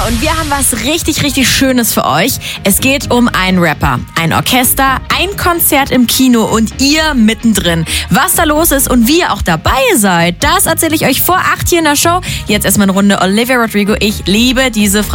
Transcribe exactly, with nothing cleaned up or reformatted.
und wir haben was richtig, richtig Schönes für euch. Es geht um einen Rapper, ein Orchester, ein Konzert im Kino und ihr mittendrin. Was da los ist und wie ihr auch dabei seid, das erzähle ich euch vor acht hier in der Show. Jetzt erstmal eine Runde Olivia Rodrigo. Ich liebe diese Frau.